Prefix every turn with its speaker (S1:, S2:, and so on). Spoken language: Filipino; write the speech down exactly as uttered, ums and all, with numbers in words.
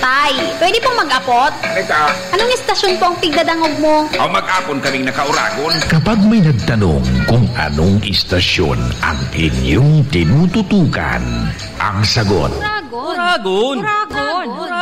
S1: tay. Pwede pong mag-apot?
S2: Eka,
S1: Anong istasyon po ang tigdadangog mo?
S2: o mag-apon kaming nakauragon.
S3: Kapag may nagtanong kung anong istasyon ang inyong tinututukan, ang sagot,
S1: Dragon.
S4: Dragon.
S1: Dragon.